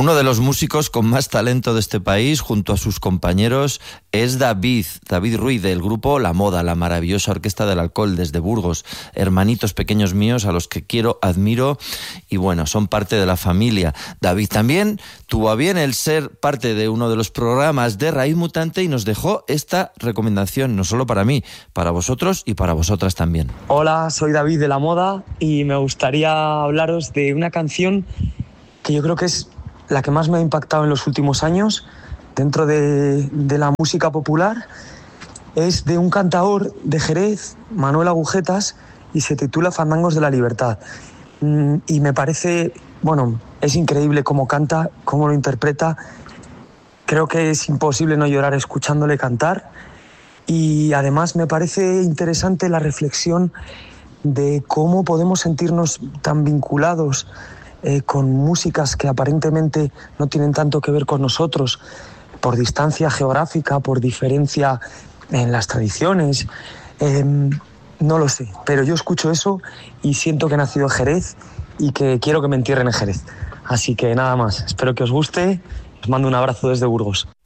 Uno de los músicos con más talento de este país, junto a sus compañeros, es David Ruiz, del grupo La Moda, la maravillosa orquesta del alcohol desde Burgos. Hermanitos pequeños míos a los que quiero, admiro y bueno, son parte de la familia. David también tuvo a bien el ser parte de uno de los programas de Raíz Mutante y nos dejó esta recomendación, no solo para mí, para vosotros y para vosotras también. Hola, soy David de La Moda y me gustaría hablaros de una canción que yo creo que es la que más me ha impactado en los últimos años dentro de la música popular. Es de un cantaor de Jerez, Manuel Agujetas, y se titula Fandangos de la Libertad. Y me parece, bueno, es increíble cómo canta, cómo lo interpreta. Creo que es imposible no llorar escuchándole cantar. Y además me parece interesante la reflexión de cómo podemos sentirnos tan vinculados con músicas que aparentemente no tienen tanto que ver con nosotros, por distancia geográfica, por diferencia en las tradiciones. No lo sé, pero yo escucho eso y siento que he nacido en Jerez y que quiero que me entierren en Jerez. Así que nada más, espero que os guste. Os mando un abrazo desde Burgos.